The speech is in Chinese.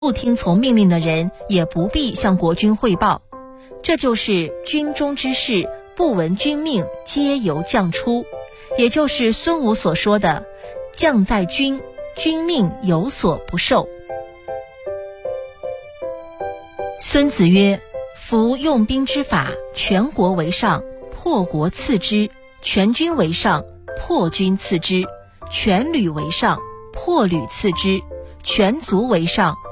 不听从命令的人也不必向国君汇报。这就是军中之事，不闻君命，皆由将出，也就是孙武所说的将在军，君命有所不受。孙子曰：夫用兵之法，全国为上，破国次之；全军为上，破军次之；全旅为上，破旅次之；全族为上，